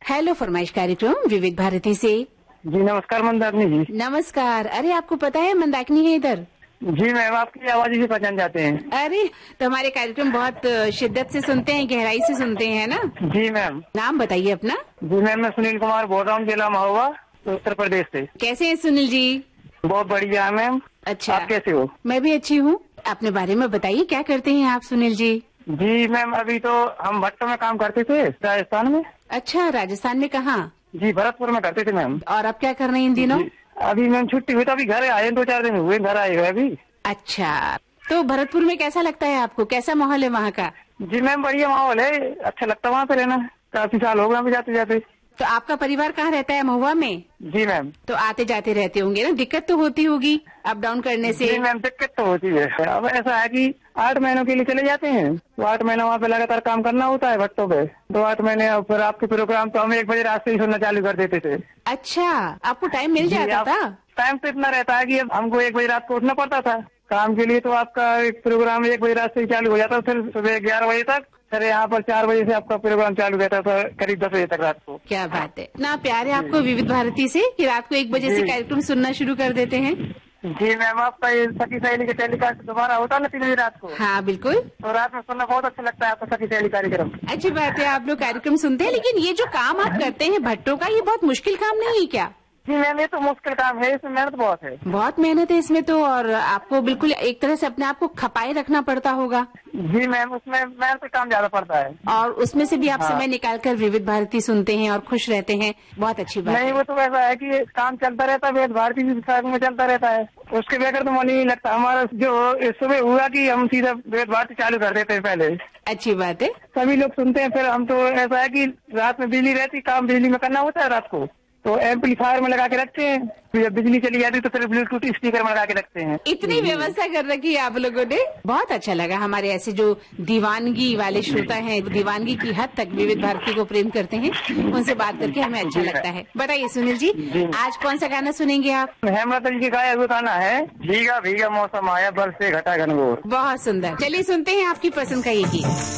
Hello फरमाइश कार्यक्रम विविध भारती से। जी नमस्कार मंदाकिनी जी। नमस्कार। अरे आपको पता है मंदाकिनी है इधर। जी मैम, आपकी आवाज से पहचान जाते हैं। अरे तो हमारे कार्यक्रम बहुत शिद्दत से सुनते हैं, गहराई से सुनते हैं ना। जी मैम। नाम बताइए अपना। जी मैम, मैं सुनील कुमार बोल रहा हूँ, जिला महोबा, उत्तर प्रदेश से। कैसे हैं सुनील जी? बहुत बढ़िया मैम। अच्छा, आप कैसे हो? मैं भी अच्छी हूँ। अपने बारे में बताइए, क्या करते हैं आप सुनील जी? जी मैम, अभी तो हम भट्टों में काम करते थे राजस्थान में। अच्छा, राजस्थान में कहाँ? जी भरतपुर में करते थे मैम। और अब क्या कर रहे हैं इन दिनों? अभी मैम छुट्टी हुई तो अभी घर आए, 2-4 दिन हुए घर आए हुए अभी। अच्छा, तो भरतपुर में कैसा लगता है आपको? कैसा माहौल है वहाँ का? जी मैम, बढ़िया माहौल है, अच्छा लगता है वहाँ पे रहना। काफी साल हो गए अभी जाते जाते। तो आपका परिवार कहाँ रहता है? महुआ में? जी मैम। तो आते जाते रहते होंगे ना, दिक्कत तो होती होगी अप डाउन करने से? जी मैम, दिक्कत तो होती है। अब ऐसा है कि 8 महीनों के लिए चले जाते हैं, तो 8 महीने वहाँ पे लगातार काम करना होता है भट्टों पे। तो 8 महीने और फिर आपके प्रोग्राम तो हम 1 बजे रात से ही सुनना चालू कर देते थे। अच्छा, आपको टाइम मिल जाता था? टाइम तो इतना रहता है कि अब हमको 1 बजे रात को उठना पड़ता था काम के लिए। तो आपका एक प्रोग्राम 1 बजे रात से ही चालू हो जाता, फिर सुबह 11 बजे तक। फिर यहाँ पर 4 बजे से आपका प्रोग्राम चालू रहता था, करीब 10 बजे तक रात को। क्या बात है, इतना प्यार है आपको विविध भारती से कि रात को 1 बजे से कार्यक्रम सुनना शुरू कर देते हैं। जी मैम, आपका ये सखी सहेली के टेलीकास्ट दोबारा होता है ना 3 बजे रात को। हाँ बिल्कुल। तो रात में सुनना बहुत अच्छा लगता है आपका सखी सहेली कार्यक्रम। अच्छी बात है, आप लोग कार्यक्रम सुनते हैं। लेकिन ये जो काम आप करते हैं भट्टों का, ये बहुत मुश्किल काम नहीं है क्या? जी मैम, ये तो मुश्किल काम है, इसमें मेहनत बहुत है। बहुत मेहनत है इसमें तो, और आपको बिल्कुल एक तरह से अपने आप को खपाए रखना पड़ता होगा। जी मैम, उसमें मेहनत का काम ज्यादा पड़ता है। और उसमें से भी आप समय निकाल कर विविध भारती सुनते हैं और खुश रहते हैं, बहुत अच्छी बात नहीं, है। वो तो ऐसा है कि काम चलता रहता है, विविध भारती भी साथ में चलता रहता है, उसके बगैर तो मन ही नहीं लगता। हमारा जो सुबह हुआ कि हम सीधा विविध भारती चालू कर देते हैं पहले। अच्छी बात है। सभी लोग सुनते हैं, फिर हम तो ऐसा है कि रात में बिजली रहती, काम बिजली में करना होता है रात को, तो एम्पलीफायर में लगा के रखते हैं। जब बिजली चली जाती तो फिर ब्लूटूथ स्पीकर में लगा के रखते हैं। इतनी व्यवस्था कर रखी है आप लोगों ने, बहुत अच्छा लगा। हमारे ऐसे जो दीवानगी वाले श्रोता हैं, दीवानगी की हद तक विविध भारती को प्रेम करते हैं, उनसे बात करके हमें अच्छा लगता है। बताइए सुनील जी, आज कौन सा गाना सुनेंगे आप? हेमलता जी के गाया हुआ गाना है, भीगा भीगा मौसम आया, बरसे घटा घनघोर। बहुत सुंदर, चलिए सुनते हैं आपकी पसंद का ये गीत।